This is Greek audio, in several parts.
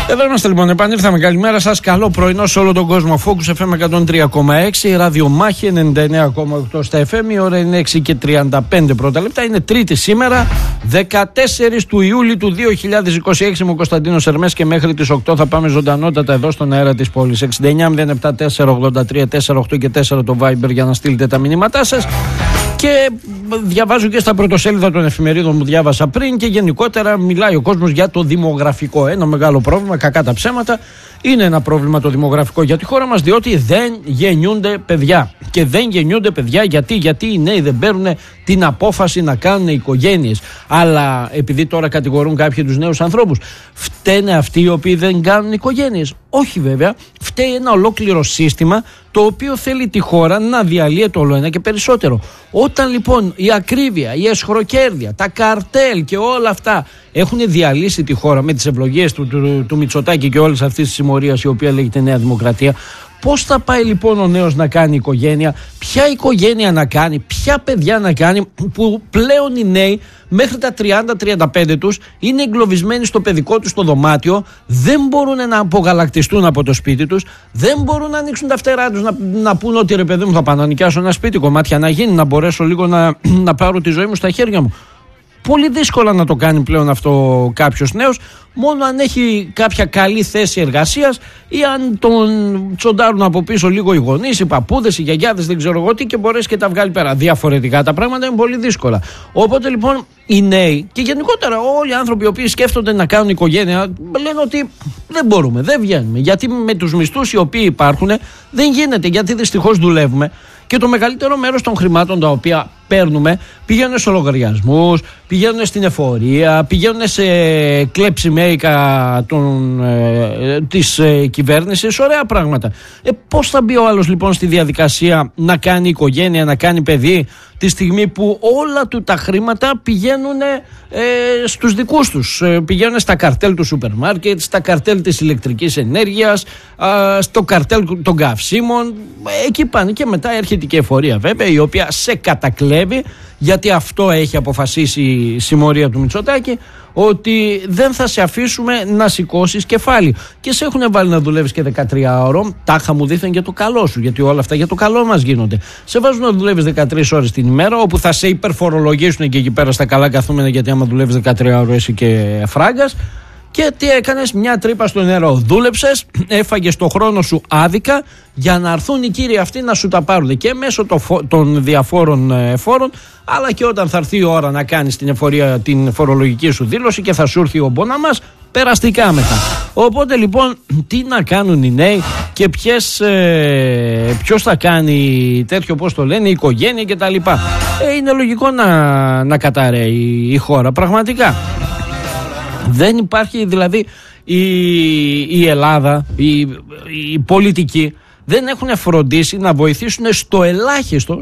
Εδώ είμαστε λοιπόν, επανήλθαμε. Καλημέρα σας, καλό πρωινό σε όλο τον κόσμο. Focus FM 103,6, ραδιομάχη 99,8 στα FM. Η ώρα είναι 6:35 πρώτα λεπτά. Είναι Τρίτη σήμερα, 14 του Ιούλη του 2026. Είμαι ο Κωνσταντίνος Ερμές και μέχρι τις 8 θα πάμε ζωντανότατα εδώ στον αέρα της πόλης. 69-074-83-4-8 και 4 το Viber για να στείλετε τα μηνύματά σας. Και διαβάζω και στα πρωτοσέλιδα των εφημερίδων που διάβασα πριν και γενικότερα μιλάει ο κόσμος για το δημογραφικό. Ένα μεγάλο πρόβλημα, κακά τα ψέματα. Είναι ένα πρόβλημα το δημογραφικό για τη χώρα μας, διότι δεν γεννιούνται παιδιά. Και δεν γεννιούνται παιδιά γιατί οι νέοι δεν παίρνουν την απόφαση να κάνουν οικογένειες. Αλλά επειδή τώρα κατηγορούν κάποιοι τους νέους ανθρώπους, φταίνε αυτοί οι οποίοι δεν κάνουν οικογένειες? Όχι βέβαια, φταίει ένα ολόκληρο σύστημα το οποίο θέλει τη χώρα να διαλύεται όλο ένα και περισσότερο. Όταν λοιπόν η ακρίβεια, η εσχροκέρδεια, τα καρτέλ και όλα αυτά έχουν διαλύσει τη χώρα με τις ευλογίες του Μητσοτάκη και όλης αυτής της συμμορίας η οποία λέγεται Νέα Δημοκρατία, πώς θα πάει λοιπόν ο νέος να κάνει οικογένεια, ποια οικογένεια να κάνει, ποια παιδιά να κάνει, που πλέον οι νέοι μέχρι τα 30-35 τους είναι εγκλωβισμένοι στο παιδικό τους στο δωμάτιο, δεν μπορούν να απογαλακτιστούν από το σπίτι τους, δεν μπορούν να ανοίξουν τα φτερά τους να πούν ότι ρε παιδί μου θα πάω να νοικιάσω ένα σπίτι, κομμάτια να γίνει, να μπορέσω λίγο να πάρω τη ζωή μου στα χέρια μου. Πολύ δύσκολα να το κάνει πλέον αυτό κάποιος νέος, μόνο αν έχει κάποια καλή θέση εργασίας ή αν τον τσοντάρουν από πίσω λίγο οι γονείς, οι παππούδες, οι γιαγιάδες, δεν ξέρω εγώ τι, και μπορέσει και τα βγάλει πέρα. Διαφορετικά τα πράγματα είναι πολύ δύσκολα. Οπότε λοιπόν οι νέοι και γενικότερα όλοι οι άνθρωποι οι οποίοι σκέφτονται να κάνουν οικογένεια λένε ότι δεν μπορούμε, δεν βγαίνουμε. Γιατί με τους μισθούς οι οποίοι υπάρχουν δεν γίνεται, γιατί δυστυχώς δουλεύουμε. Και το μεγαλύτερο μέρος των χρημάτων τα οποία παίρνουμε πηγαίνουν σε λογαριασμούς, πηγαίνουν στην εφορία, πηγαίνουν σε κλέψιμέικα της κυβέρνησης, ωραία πράγματα. Πώς θα μπει ο άλλος λοιπόν στη διαδικασία να κάνει οικογένεια, να κάνει παιδί, τη στιγμή που όλα του τα χρήματα πηγαίνουν στους δικούς τους, πηγαίνουν στα καρτέλ του σούπερ μάρκετ, στα καρτέλ της ηλεκτρικής ενέργειας, στο καρτέλ των καυσίμων, εκεί πάνε, και μετά έρχεται και η εφορία βέβαια, η οποία σε κατακλέβει, γιατί αυτό έχει αποφασίσει η συμμορία του Μητσοτάκη, ότι δεν θα σε αφήσουμε να σηκώσεις κεφάλι. Και σε έχουν βάλει να δουλεύεις και 13ωρο, τάχα μου δήθεν για το καλό σου, γιατί όλα αυτά για το καλό μας γίνονται. Σε βάζουν να δουλεύεις 13 ώρες την ημέρα, όπου θα σε υπερφορολογήσουν και εκεί πέρα στα καλά καθούμενα, γιατί άμα δουλεύεις 13ωρο είσαι και φράγκας. Και τι έκανες? Μια τρύπα στο νερό. Δούλεψες, έφαγες το χρόνο σου άδικα για να έρθουν οι κύριοι αυτοί να σου τα πάρουν και μέσω των διαφόρων φόρων, αλλά και όταν θα έρθει η ώρα να κάνεις την εφορία, την φορολογική σου δήλωση και θα σου έρθει ο μπόνα μας περαστικά μετά. Οπότε λοιπόν τι να κάνουν οι νέοι και ποιος θα κάνει τέτοιο, πώς το λένε, οικογένεια κτλ. Είναι λογικό να καταραίει η χώρα πραγματικά. Δεν υπάρχει δηλαδή η Ελλάδα, η πολιτική δεν έχουν φροντίσει να βοηθήσουν στο ελάχιστο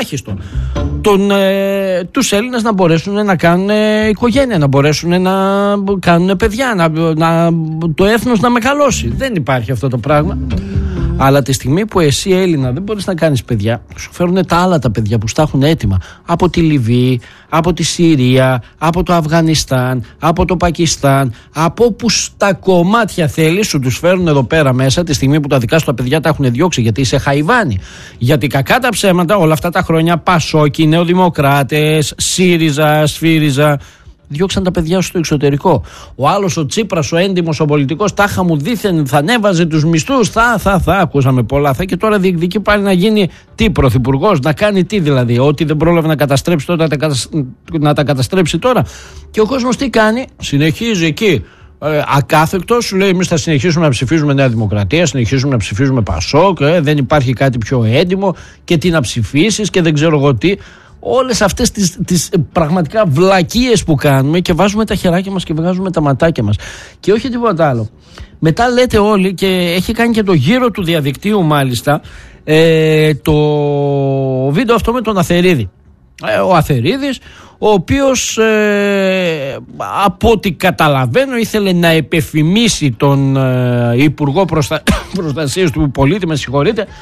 τους Έλληνες να μπορέσουν να κάνουν οικογένεια, να μπορέσουν να κάνουν παιδιά, το έθνος να μεγαλώσει. Δεν υπάρχει αυτό το πράγμα. Αλλά τη στιγμή που εσύ Έλληνα δεν μπορείς να κάνεις παιδιά, σου φέρουν τα άλλα τα παιδιά που στα έχουν έτοιμα από τη Λιβύη, από τη Συρία, από το Αφγανιστάν, από το Πακιστάν, από όπου στα κομμάτια θέλεις, σου τους φέρουν εδώ πέρα μέσα τη στιγμή που τα δικά σου τα παιδιά τα έχουν διώξει, γιατί είσαι χαϊβάνι. Γιατί κακά τα ψέματα όλα αυτά τα χρόνια Πασόκοι, Νεοδημοκράτες, ΣΥΡΙΖΑ, ΣΦΥΡΙΖΑ διώξαν τα παιδιά στο εξωτερικό. Ο άλλος ο Τσίπρας, ο έντιμος, ο πολιτικός, τάχα μου δήθεν θα ανέβαζε τους μισθούς, θα ακούσαμε πολλά και τώρα διεκδικεί πάλι να γίνει τι, πρωθυπουργός, να κάνει τι δηλαδή, ό,τι δεν πρόλαβε να καταστρέψει τότε να τα καταστρέψει τώρα. Και ο κόσμος τι κάνει? Συνεχίζει εκεί ακάθεκτο, σου λέει εμείς θα συνεχίσουμε να ψηφίζουμε Νέα Δημοκρατία, συνεχίζουμε να ψηφίζουμε Πασόκ, δεν υπάρχει κάτι πιο έντιμο και τι να ψηφίσεις και δεν ξέρω εγώ τι. Όλες αυτές τις πραγματικά βλακίες που κάνουμε και βάζουμε τα χεράκια μας και βγάζουμε τα ματάκια μας και όχι τίποτα άλλο. Μετά λέτε όλοι, και έχει κάνει και το γύρο του διαδικτύου μάλιστα, το βίντεο αυτό με τον Αθερίδη. Ο Αθερίδης, ο οποίος από ό,τι καταλαβαίνω ήθελε να επεφημίσει τον Υπουργό Προστασίας του Πολίτη, με συγχωρείτε,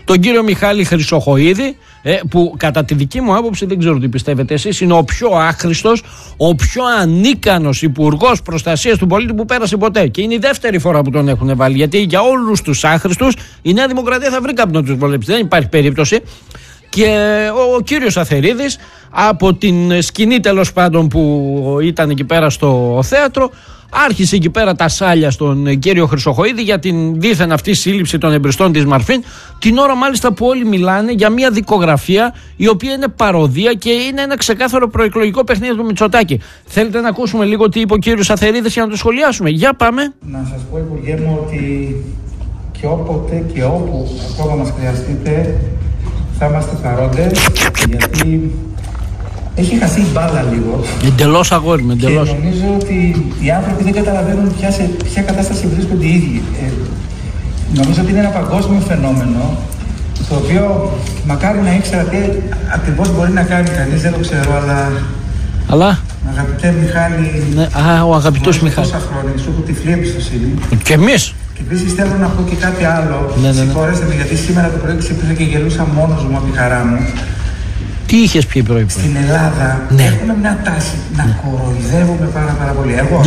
τον κύριο Μιχάλη Χρυσοχοΐδη, που κατά τη δική μου άποψη, δεν ξέρω τι πιστεύετε εσείς, είναι ο πιο άχρηστος, ο πιο ανίκανος υπουργός προστασίας του πολίτη που πέρασε ποτέ. Και είναι η δεύτερη φορά που τον έχουν βάλει. Γιατί για όλους τους άχρηστους η Νέα Δημοκρατία θα βρει κάποιον να τους βολέψει. Δεν υπάρχει περίπτωση. Και ο κύριος Αθερίδης, από την σκηνή τέλος πάντων που ήταν εκεί πέρα στο θέατρο, άρχισε εκεί πέρα τα σάλια στον κύριο Χρυσοχοΐδη για την δίθεν αυτή σύλληψη των εμπριστών της Μαρφίν, την ώρα μάλιστα που όλοι μιλάνε για μια δικογραφία η οποία είναι παροδία και είναι ένα ξεκάθαρο προεκλογικό παιχνίδι του Μητσοτάκη. Θέλετε να ακούσουμε λίγο τι είπε ο κύριος Αθερίδης για να το σχολιάσουμε? Για πάμε. Να σας πω, Υπουργέ μου, ότι και όποτε και όπου ακόμα μας χρειαστείτε θα είμαστε παρόντες, γιατί έχει χαθεί η μπάλα λίγο. Εντελώς, αγόρι μου, εντελώς. Και νομίζω ότι οι άνθρωποι δεν καταλαβαίνουν σε ποια κατάσταση βρίσκονται οι ίδιοι. Νομίζω ότι είναι ένα παγκόσμιο φαινόμενο, το οποίο μακάρι να ήξερα τι ακριβώς μπορεί να κάνει κανείς, δεν το ξέρω, αλλά... Αγαπητέ Μιχάλη, ναι, ο αγαπητός Μιχάλη. Τόσα χρόνια σου έχω τυφλή εμπιστοσύνη. Και εμείς. Και επίσης θέλω να πω και κάτι άλλο. Ναι. Συγχωρέστε με, γιατί σήμερα το πρωί ξύπνησα και γελούσα μόνος μου από τη χαρά μου. Τι είχες πει πρωί? Στην Ελλάδα έχουμε μια τάση να κοροϊδεύουμε πάρα πολύ. Εγώ,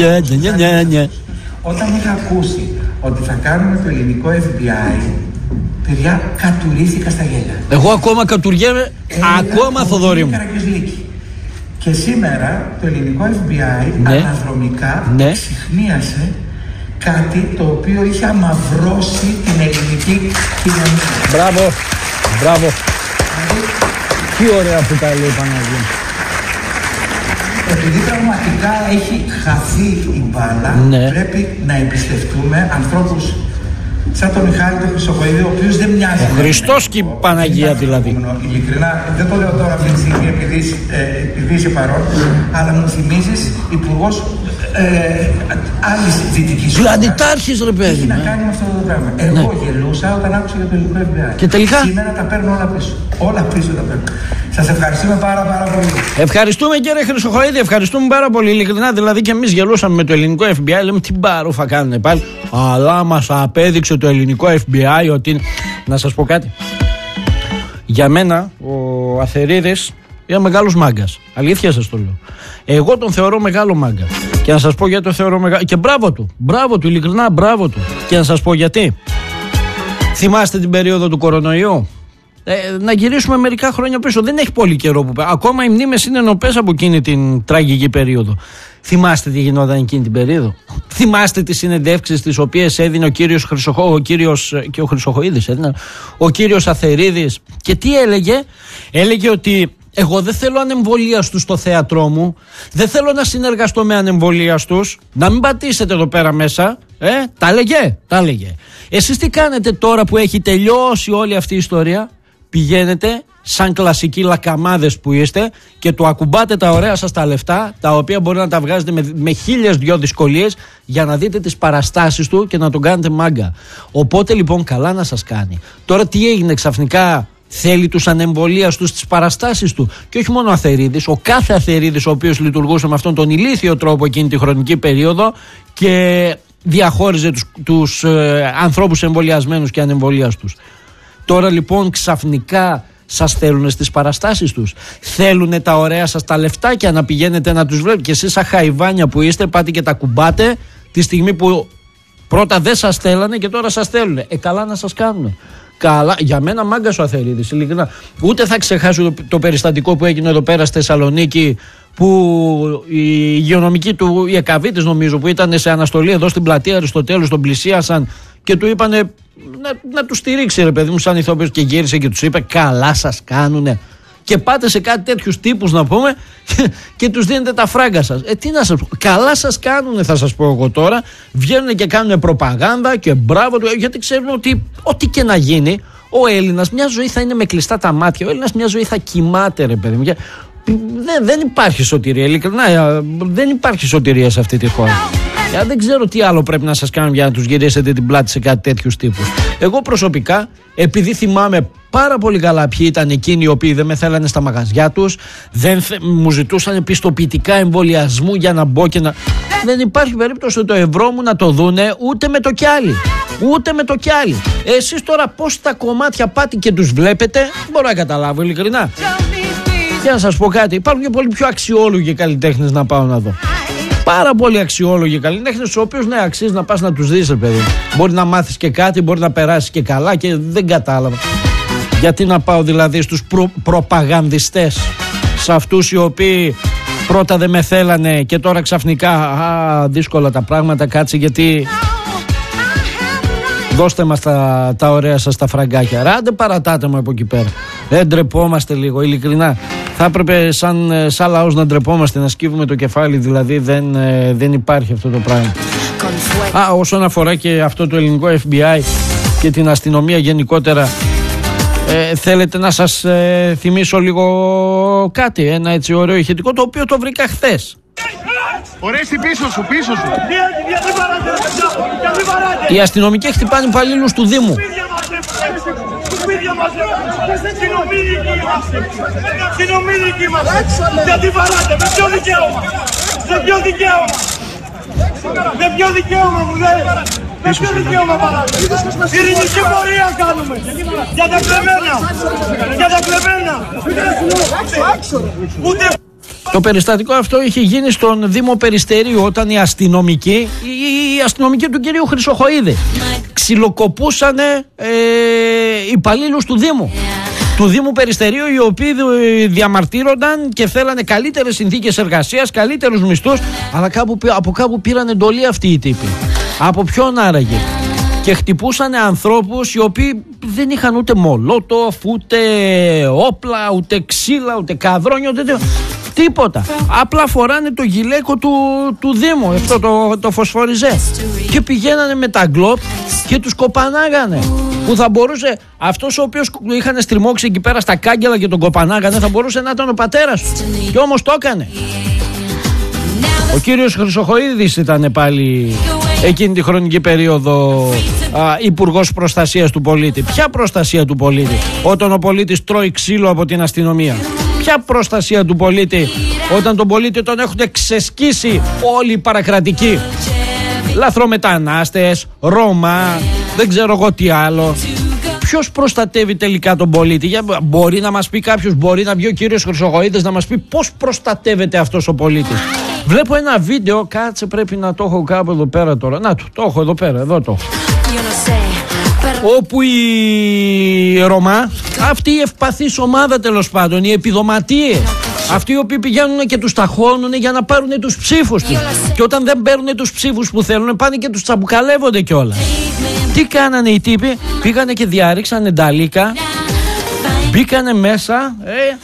όταν είχα ακούσει ότι θα κάνουμε το ελληνικό FBI, παιδιά, κατουρίστηκα στα γέλια. Εγώ ακόμα κατουργέμαι, ακόμα, Θοδωρή μου. Και σήμερα το ελληνικό FBI αναδρομικά ξυχνίασε κάτι το οποίο είχε αμαυρώσει την ελληνική κοινωνία. Μπράβο. Τι ωραία που τα λέει, Παναγία. Επειδή πραγματικά έχει χαθεί η μπάλα, πρέπει να εμπιστευτούμε ανθρώπους σαν τον Μιχάλη τον Χρυσοχοΐδη, ο οποίος δεν μοιάζει. Ο Χριστός και η Παναγία δηλαδή. Ειλικρινά, δεν το λέω τώρα αυτή τη στιγμή επειδή είσαι παρόν, αλλά μου θυμίζεις υπουργός άλλης δυτικής χώρας. Αντιτάρχης, ρε παιδί. Έχει να κάνει με αυτό το πράγμα. Εγώ γελούσα όταν άκουσα για το ελληνικό FBI. Και τελικά. Σήμερα τα παίρνω όλα πίσω. Όλα πίσω τα παίρνω. Σας ευχαριστούμε πάρα πολύ. Ευχαριστούμε, κύριε Χρυσοχοΐδη, ευχαριστούμε πάρα πολύ. Ειλικρινά, δηλαδή και εμείς γελούσαμε με το ελληνικό FBI. Λέμε τι μπαρούφα κάνουν πάλι. Αλλά μας απέδειξε το ελληνικό FBI ότι. Να σας πω κάτι. Για μένα ο Αθερίδης είναι μεγάλος μάγκας. Αλήθεια σας το λέω. Εγώ τον θεωρώ μεγάλο μάγκα. Και να σας πω γιατί το θεωρώ μεγάλο. Και μπράβο του, ειλικρινά μπράβο του. Και να σας πω γιατί. Θυμάστε την περίοδο του κορονοϊού? Να γυρίσουμε μερικά χρόνια πίσω. Δεν έχει πολύ καιρό που ακόμα οι μνήμες είναι νοπές από εκείνη την τραγική περίοδο. Θυμάστε τι γινόταν εκείνη την περίοδο? Θυμάστε τις συνεντεύξεις τις οποίες έδινε ο κύριος και ο Χρυσοχοΐδης έδινε, ο κύριος Αθερίδης? Και τι έλεγε? Έλεγε ότι εγώ δεν θέλω ανεμβολίαστους στο θέατρό μου, δεν θέλω να συνεργαστώ με ανεμβολίαστους, να μην πατήσετε εδώ πέρα μέσα. Τα έλεγε. Εσείς τι κάνετε τώρα που έχει τελειώσει όλη αυτή η ιστορία? Πηγαίνετε σαν κλασικοί λακαμάδες που είστε και του ακουμπάτε τα ωραία σας τα λεφτά, τα οποία μπορεί να τα βγάζετε με 1002 δυσκολίες για να δείτε τις παραστάσεις του και να τον κάνετε μάγκα. Οπότε λοιπόν καλά να σας κάνει. Τώρα τι έγινε ξαφνικά? Θέλει τους ανεμβολίαστους στις παραστάσεις του. Και όχι μόνο ο Αθερίδης, ο κάθε Αθερίδης ο οποίος λειτουργούσε με αυτόν τον ηλίθιο τρόπο εκείνη τη χρονική περίοδο και διαχώριζε τους ανθρώπους εμβολιασμένους και ανεμβολίαστους. Τώρα λοιπόν ξαφνικά σας θέλουν στις παραστάσεις τους. Θέλουν τα ωραία σας τα λεφτάκια να πηγαίνετε να τους βλέπετε. Και εσείς σαν χαϊβάνια που είστε πάτε και τα κουμπάτε τη στιγμή που πρώτα δεν σας θέλανε και τώρα σας θέλουν. Καλά να σας κάνουν. Καλά, για μένα μάγκας ο Αθερίδης, ειλικρινά. Ούτε θα ξεχάσω το περιστατικό που έγινε εδώ πέρα στη Θεσσαλονίκη, που η υγειονομική του, η Εκαβίτης νομίζω, που ήταν σε αναστολή εδώ στην πλατεία Αριστοτέλους, τον πλησίασαν και του είπανε να του στηρίξει, ρε παιδί μου, σαν ηθοποιός, και γύρισε και τους είπε καλά σας κάνουνε. Και πάτε σε κάτι τέτοιους τύπους να πούμε και τους δίνετε τα φράγκα σας. Τι να σας πω, καλά σας κάνουνε, θα σας πω εγώ τώρα. Βγαίνουν και κάνουν προπαγάνδα και μπράβο του, γιατί ξέρουν ότι ό,τι και να γίνει, ο Έλληνας μια ζωή θα είναι με κλειστά τα μάτια. Ο Έλληνας μια ζωή θα κοιμάται, ρε παιδί μου. Δεν υπάρχει σωτηρία, ειλικρινά. Δεν υπάρχει σωτηρία σε αυτή τη χώρα. Δεν ξέρω τι άλλο πρέπει να σας κάνουν για να τους γυρίσετε την πλάτη σε κάτι τέτοιους τύπους. Εγώ προσωπικά, επειδή θυμάμαι πάρα πολύ καλά ποιοι ήταν εκείνοι οι οποίοι δεν με θέλανε στα μαγαζιά τους, μου ζητούσαν πιστοποιητικά εμβολιασμού για να μπω και να. Δεν υπάρχει περίπτωση το ευρώ μου να το δούνε ούτε με το κιάλι. Ούτε με το κιάλι. Εσείς τώρα πώς τα κομμάτια πάτε και τους βλέπετε, μπορώ να καταλάβω ειλικρινά. Και να σας πω κάτι, υπάρχουν και πολύ πιο αξιόλογοι καλλιτέχνες να πάω να δω. Πάρα πολύ αξιόλογοι καλλιτέχνες, τους οποίους ναι, αξίζει να πας να τους δεις, παιδί. Μπορεί να μάθεις και κάτι, μπορεί να περάσεις και καλά και δεν κατάλαβα. Γιατί να πάω δηλαδή στους προπαγανδιστές, σε αυτούς οι οποίοι πρώτα δεν με θέλανε και τώρα ξαφνικά δύσκολα τα πράγματα, κάτσε γιατί. Δώστε μας τα ωραία σας τα φραγκάκια. Ράντε παρατάτε μου από εκεί πέρα. Δεν ντρεπόμαστε λίγο, ειλικρινά. Θα έπρεπε σαν λαός να ντρεπόμαστε, να σκύβουμε το κεφάλι, δηλαδή δεν υπάρχει αυτό το πράγμα. Όσον αφορά και αυτό το ελληνικό FBI και την αστυνομία γενικότερα, θέλετε να σας θυμίσω λίγο κάτι, ένα έτσι ωραίο ηχητικό, το οποίο το βρήκα χθες. Ορέστη πίσω σου. Οι αστυνομικοί χτυπάνε υπαλλήλους του Δήμου. Συνομήλικοι είμαστε. Γιατί βαράτε, με ποιο δικαίωμα. Με ποιο δικαίωμα μου λέει. Με ποιο δικαίωμα βαράτε. Ειρηνική πορεία κάνουμε. Για τα κλεμμένα. Ούτε. Το περιστατικό αυτό είχε γίνει στον Δήμο Περιστερίου, όταν οι αστυνομικοί του κυρίου Χρυσοχοΐδη ξυλοκοπούσανε υπαλλήλους του Δήμου Περιστερίου, οι οποίοι διαμαρτύρονταν και θέλανε καλύτερες συνθήκες εργασίας, καλύτερους μισθούς, αλλά από κάπου πήραν εντολή αυτοί οι τύποι. Από ποιον άραγε? Και χτυπούσανε ανθρώπους οι οποίοι δεν είχαν ούτε μολότοφ, ούτε όπλα, ούτε ξύλα, ούτε καδρόνια, ούτε τίποτα. Απλά φοράνε το γυλαίκο του Δήμου, αυτό το φωσφοριζέ. Και πηγαίνανε με τα γκλόπ και τους κοπανάγανε. Που θα μπορούσε αυτός ο οποίος είχαν στριμώξει εκεί πέρα στα κάγκελα και τον κοπανάγανε, θα μπορούσε να ήταν ο πατέρας του. Και όμως το έκανε. Ο κύριος Χρυσοχοΐδης ήταν πάλι εκείνη τη χρονική περίοδο υπουργός προστασίας του πολίτη. Ποια προστασία του πολίτη όταν ο πολίτης τρώει ξύλο από την αστυνομία? Ποια προστασία του πολίτη όταν τον πολίτη τον έχουν ξεσκίσει όλοι οι παρακρατικοί? Λαθρομετανάστες, Ρώμα, δεν ξέρω εγώ τι άλλο. Ποιος προστατεύει τελικά τον πολίτη? Μπορεί να μας πει κάποιος, μπορεί να βγει ο κύριος Χρυσοχοΐδης να μας πει πώς προστατεύεται αυτός ο πολίτης? Βλέπω ένα βίντεο, κάτσε, πρέπει να το έχω κάπου εδώ πέρα τώρα. Να το έχω εδώ πέρα, εδώ το έχω. Όπου η Ρωμά, αυτή η ευπαθής ομάδα τέλος πάντων, οι επιδοματίες, αυτοί οι οποίοι πηγαίνουν και τους ταχώνουν για να πάρουν τους ψήφους τους. Και όταν δεν παίρνουν τους ψήφους που θέλουν, πάνε και τους τσαμπουκαλεύονται κιόλας. Τι κάνανε οι τύποι? Πήγανε και διάρρηξαν ενταλίκα, μπήκανε μέσα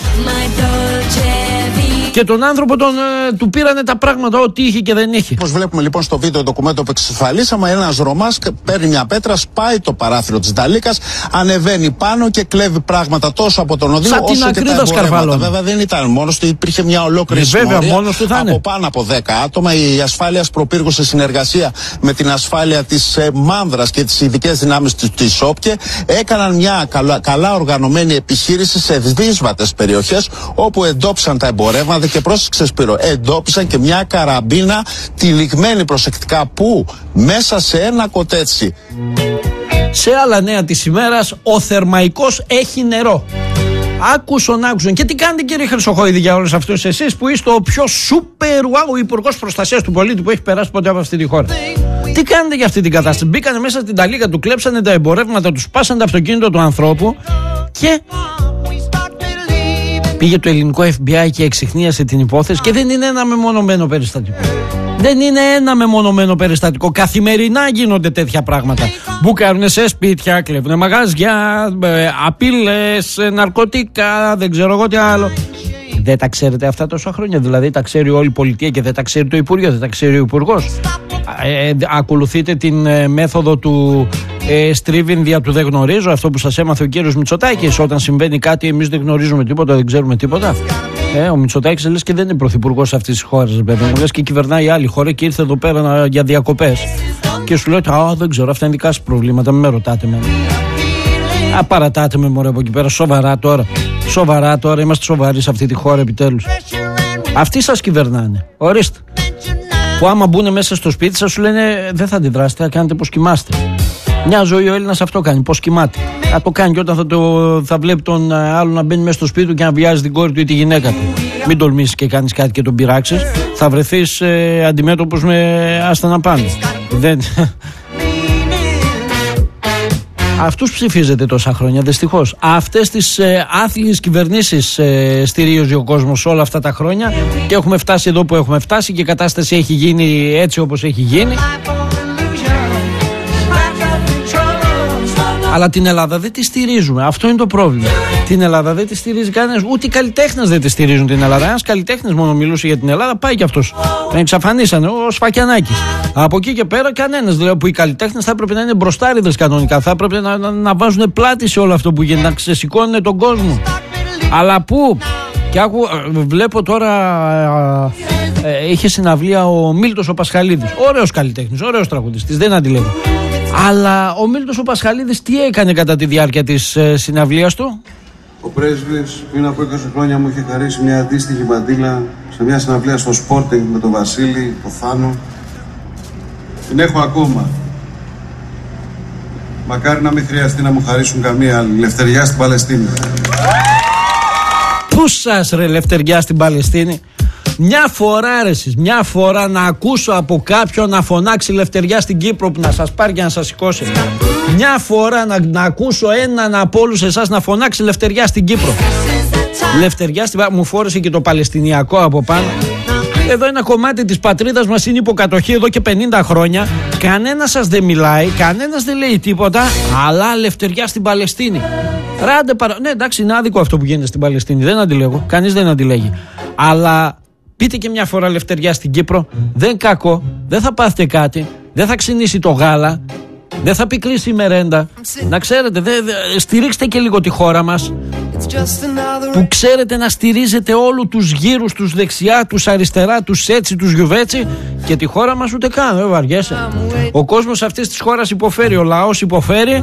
και τον άνθρωπο του πήρανε τα πράγματα, ό,τι είχε και δεν είχε. Όπως βλέπουμε λοιπόν στο βίντεο ντοκουμέντο που εξασφαλίσαμε, ένας Ρωμάς παίρνει μια πέτρα, σπάει το παράθυρο της νταλίκας, ανεβαίνει πάνω και κλέβει πράγματα τόσο από τον οδηγό όσο και τα εμπορεύματα. Βέβαια δεν ήταν μόνος του, υπήρχε μια ολόκληρη συμμορία από πάνω από 10 άτομα. Η ασφάλεια προπύργου σε συνεργασία με την ασφάλεια της Μάνδρας και τις ειδικές δυνάμεις της ΟΠΚΕ έκαναν μια καλά οργανωμένη επιχείρηση σε δύσβατες περιοχές, όπου εντόπισαν τα εμπορεύματα. Και πρόσεξε Σπύρο, εντόπισαν και μια καραμπίνα τυλιγμένη προσεκτικά, που μέσα σε ένα κοτέτσι. Σε άλλα νέα της ημέρας, ο Θερμαϊκός έχει νερό. Άκουσον. Και τι κάνετε κύριε Χρυσοχοΐδη για όλους αυτούς εσείς που είστε ο πιο super wow υπουργός προστασίας του πολίτη που έχει περάσει ποτέ από αυτή τη χώρα? Τι κάνετε για αυτή την κατάσταση? Μπήκανε μέσα στην ταλίκα, του κλέψανε τα εμπορεύματα, του σπάσανε το αυτοκίνητο του ανθρώπου και πήγε το ελληνικό FBI και εξιχνίασε την υπόθεση. Και δεν είναι ένα μεμονωμένο περιστατικό. Δεν είναι ένα μεμονωμένο περιστατικό. Καθημερινά γίνονται τέτοια πράγματα. Μπουκάρουν σε σπίτια, κλέβουν μαγαζιά, απειλές, ναρκωτικά, δεν ξέρω εγώ τι άλλο. Δεν τα ξέρετε αυτά τόσα χρόνια? Δηλαδή τα ξέρει όλη η πολιτεία και δεν τα ξέρει το Υπουργείο, δεν τα ξέρει ο Υπουργός? Ακολουθείτε την μέθοδο του στρίβιν δια του δεν γνωρίζω, αυτό που σας έμαθε ο κύριος Μητσοτάκης? Όταν συμβαίνει κάτι εμείς δεν γνωρίζουμε τίποτα, δεν ξέρουμε τίποτα. Ο Μητσοτάκης λες και δεν είναι πρωθυπουργός αυτής της χώρας, παιδί μου, λες και κυβερνάει άλλη χώρα και ήρθε εδώ πέρα για διακοπές και σου λέει δεν ξέρω, αυτά είναι δικά σας προβλήματα, μην με ρωτάτε εμένα. Παρατάτε με μωρέ από εκεί πέρα. Σοβαρά τώρα. Είμαστε σοβαροί σε αυτή τη χώρα επιτέλους. Αυτοί σας κυβερνάνε. Ορίστε. Που άμα μπουν μέσα στο σπίτι σας σου λένε δεν θα αντιδράσετε, θα κάνετε πως κοιμάστε. Μια ζωή ο Έλληνας αυτό κάνει, πως κοιμάται. Θα το κάνει και όταν θα βλέπει τον άλλο να μπαίνει μέσα στο σπίτι του και να βιάζει την κόρη του ή τη γυναίκα του. Μην τολμήσεις και κάνεις κάτι και τον πειράξεις. Θα βρεθείς αντιμέτωπος με άστα να πάνε. Αυτούς ψηφίζετε τόσα χρόνια, δυστυχώς. Αυτές τις άθλιες κυβερνήσεις στηρίζει ο κόσμος όλα αυτά τα χρόνια και έχουμε φτάσει εδώ που έχουμε φτάσει και η κατάσταση έχει γίνει έτσι όπως έχει γίνει. Αλλά την Ελλάδα δεν τη στηρίζουμε. Αυτό είναι το πρόβλημα. Την Ελλάδα δεν τη στηρίζει κανένας. Ούτε οι καλλιτέχνες δεν τη στηρίζουν την Ελλάδα. Ένας καλλιτέχνης μόνο μιλούσε για την Ελλάδα, πάει κι αυτός. Τον εξαφανίσανε, ο Σφακιανάκης. Από εκεί και πέρα κανένας. Δηλαδή που οι καλλιτέχνες θα έπρεπε να είναι μπροστάριδες κανονικά. Θα έπρεπε να βάζουν πλάτη σε όλο αυτό που γίνεται, να ξεσηκώνουν τον κόσμο. Αλλά πού. Και βλέπω τώρα. Είχε συναυλία ο Μίλτος ο Πασχαλίδης. Ωραίος καλλιτέχνης, ωραίος τραγουδιστής. Δεν αντιλέγω. Αλλά ο Μίλτος ο Πασχαλίδης τι έκανε κατά τη διάρκεια της συναυλίας του? Ο πρέσβης πριν από 20 χρόνια μου είχε χαρίσει μια αντίστοιχη μαντήλα σε μια συναυλία στο Sporting με τον Βασίλη, τον Θάνο. Την έχω ακόμα. Μακάρι να μην χρειαστεί να μου χαρίσουν καμία άλλη. Λευτεριά στην Παλαιστίνη. Πού σας ρε λευτεριά στην Παλαιστίνη? Μια φορά ρε εσείς, μια φορά να ακούσω από κάποιον να φωνάξει λευτεριά στην Κύπρο που να σας πάρει και να σας σηκώσει. Μια φορά να ακούσω έναν από όλους εσάς να φωνάξει λευτεριά στην Κύπρο. Λευτεριά στην Παλαιστίνη. Μου φόρεσε και το Παλαιστινιακό από πάνω. Εδώ ένα κομμάτι της πατρίδας μας είναι υποκατοχή εδώ και 50 χρόνια. Κανένας σας δεν μιλάει, κανένας δεν λέει τίποτα, αλλά λευτεριά στην Παλαιστίνη. Ναι, εντάξει, είναι άδικο αυτό που γίνεται στην Παλαιστίνη. Δεν αντιλέγω, κανείς δεν αντιλέγει. Αλλά πείτε και μια φορά λευτεριά στην Κύπρο. Δεν κακό, δεν θα πάθετε κάτι, δεν θα ξυνήσει το γάλα, δεν θα πικρίσει η μερέντα. Να ξέρετε, στηρίξτε και λίγο τη χώρα μας, που ξέρετε να στηρίζετε όλου τους γύρους, τους δεξιά, τους αριστερά, τους έτσι, τους γιουβέτσι, και τη χώρα μας ούτε καν, δεν βαριέσαι. Ο κόσμος αυτής της χώρας υποφέρει, ο λαός υποφέρει.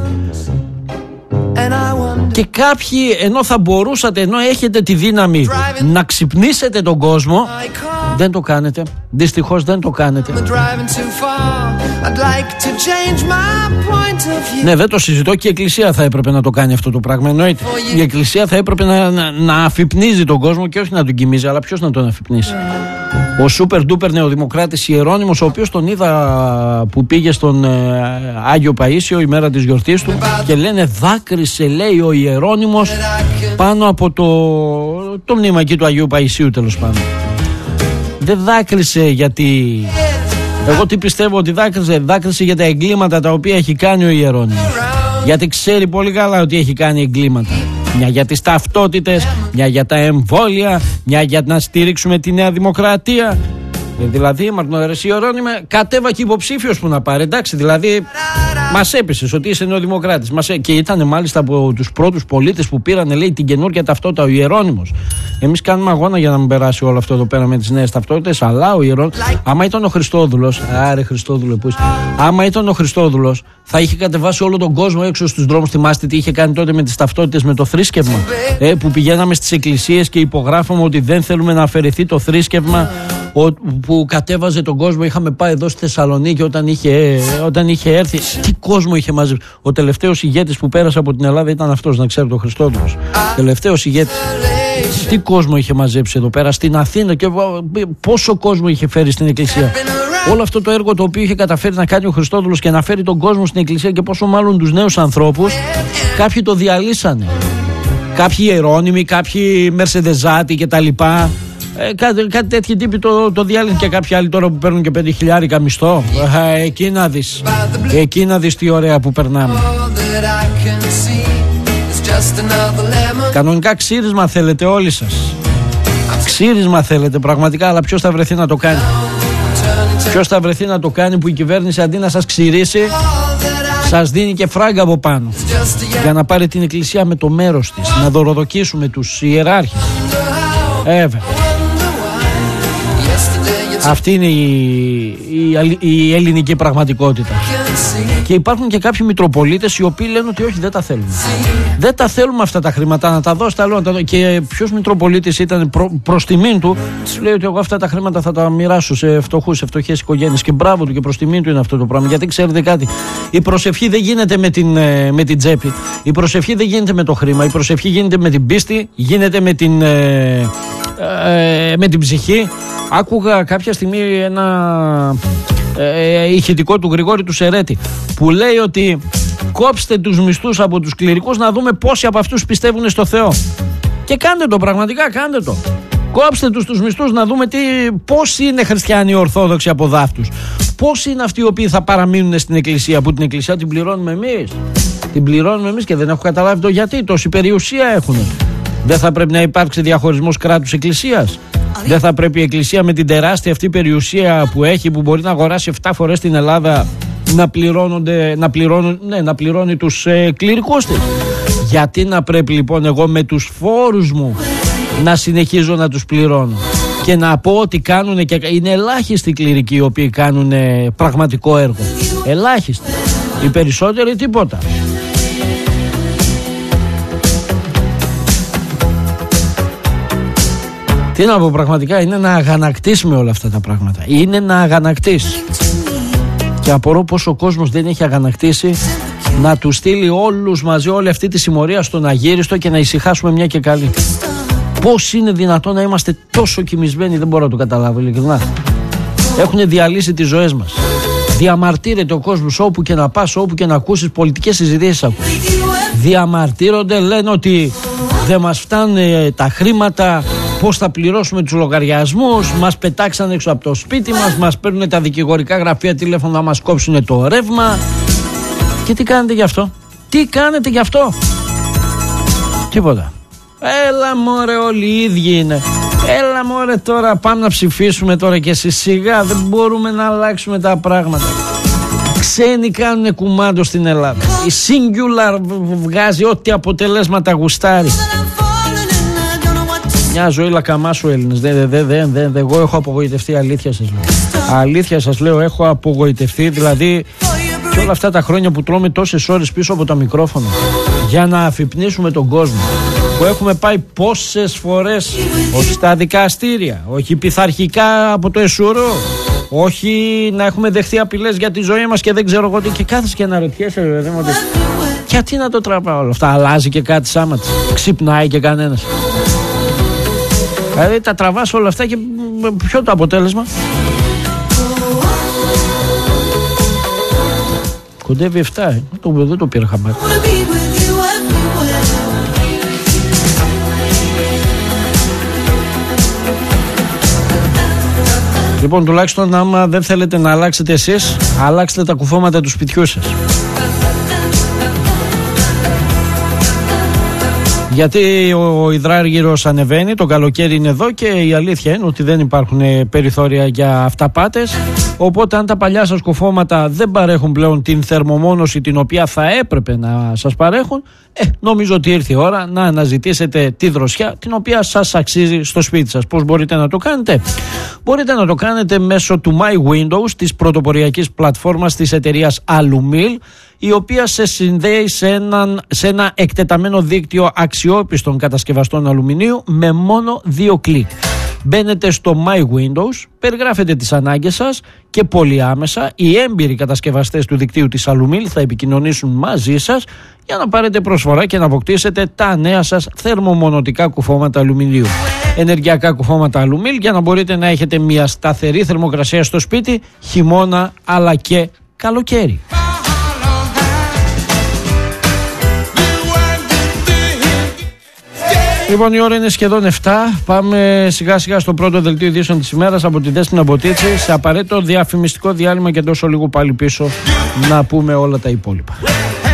Και κάποιοι, ενώ θα μπορούσατε, ενώ έχετε τη δύναμη να ξυπνήσετε τον κόσμο, δεν το κάνετε. Δυστυχώς δεν το κάνετε. Ναι, δεν το συζητώ, και η Εκκλησία θα έπρεπε να το κάνει αυτό το πράγμα, εννοείται. Η Εκκλησία θα έπρεπε να αφυπνίζει τον κόσμο και όχι να τον κοιμίζει, αλλά ποιος να τον αφυπνίσει? Ο σούπερ ντούπερ νεοδημοκράτης Ιερώνυμος, ο οποίος τον είδα που πήγε στον Άγιο Παΐσιο η μέρα της γιορτής του και λένε δάκρυσε, λέει, ο Ιερώνυμος πάνω από το μνήμα εκεί του Αγίου Παΐσιου, τέλος πάντων. Δεν δάκρυσε γιατί... Εγώ τι πιστεύω ότι δάκρυσε για τα εγκλήματα τα οποία έχει κάνει ο Ιερώνυμος. Γιατί ξέρει πολύ καλά ότι έχει κάνει εγκλήματα. Μια για τις ταυτότητες, μια για τα εμβόλια, μια για να στήριξουμε τη Νέα Δημοκρατία. Δηλαδή, Μαρτινοδερεσί Ιερώνυμε, κατέβα και υποψήφιος που να πάρει. Εντάξει, δηλαδή, μας έπεισες ότι είσαι νεοδημοκράτης. Και ήταν μάλιστα από τους πρώτους πολίτες που πήραν, λέει, την καινούργια ταυτότητα, ο Ιερώνυμος. Εμείς κάνουμε αγώνα για να μην περάσει όλο αυτό εδώ πέρα με τις νέες ταυτότητες. Αλλά ο Ιερώνυμος, άμα ήταν ο Χριστόδουλος, άρε Χριστόδουλε, που είσαι. Άμα ήταν ο Χριστόδουλος, θα είχε κατεβάσει όλο τον κόσμο έξω στους δρόμους. Θυμάστε τι είχε κάνει τότε με τις ταυτότητες, με το θρήσκευμα. Που πηγαίναμε στις εκκλησίες και υπογράφαμε ότι δεν θέλουμε να αφαιρεθεί το θρήσκευμα. Που κατέβαζε τον κόσμο. Είχαμε πάει εδώ στη Θεσσαλονίκη όταν είχε έρθει. Τι κόσμο είχε μαζέψει. Ο τελευταίος ηγέτης που πέρασε από την Ελλάδα ήταν αυτός, να ξέρετε, ο Χριστόδουλος. Τελευταίος ηγέτης. Τι κόσμο είχε μαζέψει εδώ πέρα στην Αθήνα και πόσο κόσμο είχε φέρει στην εκκλησία. Όλο αυτό το έργο το οποίο είχε καταφέρει να κάνει ο Χριστόδουλος και να φέρει τον κόσμο στην εκκλησία, και πόσο μάλλον τους νέους ανθρώπους, κάποιοι το διαλύσανε. Κάποιοι Ιερώνυμοι, κάποιοι Μερσεδεζάτοι κτλ. Κάτι τέτοιοι τύποι το διάλυνε, και κάποιοι άλλοι τώρα που παίρνουν και 5.000 μισθό. Εκεί να δεις τι ωραία που περνάμε. Κανονικά ξύρισμα θέλετε όλοι σας. Ξύρισμα θέλετε πραγματικά, αλλά ποιος θα βρεθεί να το κάνει? Ποιος θα βρεθεί να το κάνει που η κυβέρνηση αντί να σας ξυρίσει σας δίνει και φράγκα από πάνω για να πάρει την εκκλησία με το μέρος της, να δωροδοκίσουμε τους ιεράρχες. Αυτή είναι η ελληνική πραγματικότητα. Και υπάρχουν και κάποιοι μητροπολίτες οι οποίοι λένε ότι όχι, δεν τα θέλουμε. Δεν τα θέλουμε αυτά τα χρήματα, να τα δώσετε άλλο. Και ποιος μητροπολίτης ήταν προς τιμήν του, λέει ότι εγώ αυτά τα χρήματα θα τα μοιράσω σε φτωχούς, σε φτωχές οικογένειες. Και μπράβο του, και προς τιμήν του είναι αυτό το πράγμα. Γιατί ξέρετε κάτι, η προσευχή δεν γίνεται με την τσέπη. Η προσευχή δεν γίνεται με το χρήμα. Η προσευχή γίνεται με την πίστη, γίνεται με την ψυχή. Άκουγα κάποια στιγμή ένα ηχητικό του Γρηγόρη του Σερέτη που λέει ότι κόψτε τους μισθούς από τους κληρικούς να δούμε πόσοι από αυτούς πιστεύουν στο Θεό. Και κάντε το, πραγματικά κάντε το. Κόψτε τους μισθούς να δούμε πόσοι είναι χριστιανοί ορθόδοξοι από δάφτους. Πόσοι είναι αυτοί οι οποίοι θα παραμείνουν στην εκκλησία, που την εκκλησία την πληρώνουμε εμείς. Την πληρώνουμε εμείς και δεν έχω καταλάβει το γιατί. Τόση περιουσία έχουν. Δεν θα πρέπει να υπάρξει διαχωρισμός κράτους εκκλησίας? Δεν θα πρέπει η εκκλησία με την τεράστια αυτή περιουσία που έχει, που μπορεί να αγοράσει 7 φορές την Ελλάδα, να πληρώνει τους κληρικούς της? Γιατί να πρέπει λοιπόν εγώ με τους φόρους μου να συνεχίζω να τους πληρώνω? Και να πω ότι κάνουν, και είναι ελάχιστοι οι κληρικοί οι οποίοι κάνουν πραγματικό έργο. Ελάχιστοι. Οι περισσότεροι τίποτα. Τι να πω, πραγματικά είναι να αγανακτείς με όλα αυτά τα πράγματα. Είναι να αγανακτείς. Και απορώ πως ο κόσμος δεν έχει αγανακτήσει να του στείλει όλους μαζί όλη αυτή τη συμμορία στον αγύριστο και να ησυχάσουμε μια και καλή. Πώς είναι δυνατόν να είμαστε τόσο κοιμισμένοι? Δεν μπορώ να το καταλάβω, ειλικρινά. Έχουν διαλύσει τις ζωές μας. Διαμαρτύρεται ο κόσμος όπου και να πας, όπου και να ακούσεις πολιτικές συζητήσεις. Διαμαρτύρονται, λένε ότι δεν μας φτάνουν τα χρήματα, πώς θα πληρώσουμε τους λογαριασμούς, μας πετάξαν έξω από το σπίτι μας παίρνουν τα δικηγορικά γραφεία τηλέφωνο να μας κόψουν το ρεύμα. Και τι κάνετε γι' αυτό? Τι κάνετε γι' αυτό? Τίποτα. Έλα μωρέ, όλοι οι ίδιοι είναι. Έλα μωρέ, τώρα πάμε να ψηφίσουμε τώρα και εσείς σιγά. Δεν μπορούμε να αλλάξουμε τα πράγματα. Ξένοι κάνουν κουμάντο στην Ελλάδα. Η Singular βγάζει ό,τι αποτελέσματα γουστάρει. Μια ζωή λακαμάσου Έλληνες. Εγώ έχω απογοητευτεί, αλήθεια σας λέω. Αλήθεια σας λέω, έχω απογοητευτεί. Δηλαδή και όλα αυτά τα χρόνια που τρώμε τόσες ώρες πίσω από τα μικρόφωνα για να αφυπνίσουμε τον κόσμο, που έχουμε πάει πόσες φορές, όχι στα δικαστήρια, όχι πειθαρχικά από το Εσουρό, όχι να έχουμε δεχθεί απειλές για τη ζωή μας και δεν ξέρω εγώ τι, και κάθεσαι και αναρωτιέσαι ότι γιατί να το τραβάω όλα αυτά? Αλλάζει και κάτι σάμα της? Ξυπνάει και κανένας? Δηλαδή τα τραβάς όλα αυτά και ποιο το αποτέλεσμα? Κοντεύει 7, δεν το πήρα χαμπάρι. Λοιπόν, τουλάχιστον άμα δεν θέλετε να αλλάξετε εσείς, αλλάξτε τα κουφώματα του σπιτιού σας. Γιατί ο υδράργυρος ανεβαίνει, το καλοκαίρι είναι εδώ και η αλήθεια είναι ότι δεν υπάρχουν περιθώρια για αυταπάτες. Οπότε αν τα παλιά σας κουφώματα δεν παρέχουν πλέον την θερμομόνωση την οποία θα έπρεπε να σας παρέχουν, νομίζω ότι ήρθε η ώρα να αναζητήσετε τη δροσιά την οποία σας αξίζει στο σπίτι σας. Πώς μπορείτε να το κάνετε? Μπορείτε να το κάνετε μέσω του My Windows, της πρωτοποριακής πλατφόρμας της εταιρείας Alumil, η οποία σε συνδέει σε ένα εκτεταμένο δίκτυο αξιόπιστων κατασκευαστών αλουμινίου με μόνο 2 κλικ. Μπαίνετε στο My Windows, περιγράφετε τις ανάγκες σας και πολύ άμεσα οι έμπειροι κατασκευαστές του δικτύου της Alumil θα επικοινωνήσουν μαζί σας για να πάρετε προσφορά και να αποκτήσετε τα νέα σας θερμομονωτικά κουφώματα αλουμινίου. Ενεργειακά κουφώματα Alumil για να μπορείτε να έχετε μια σταθερή θερμοκρασία στο σπίτι, χειμώνα αλλά και καλοκαίρι. Λοιπόν, η ώρα είναι σχεδόν 7. Πάμε σιγά σιγά στο πρώτο δελτίο ειδήσεων της ημέρας από τη Δέσποινα Μποτίτση, σε απαραίτητο διαφημιστικό διάλειμμα και τόσο λίγο πάλι πίσω να πούμε όλα τα υπόλοιπα.